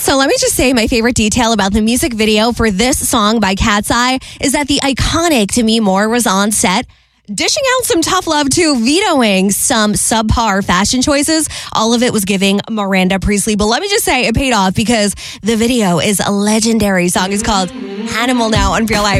So let me just say my favorite detail about the music video for this song by Cat's Eye is that the iconic Demi Moore was on set dishing out some tough love too, vetoing some subpar fashion choices. All of it was giving Miranda Priestly. But let me just say it paid off because the video is a legendary song. It's called Animal now on Real Life.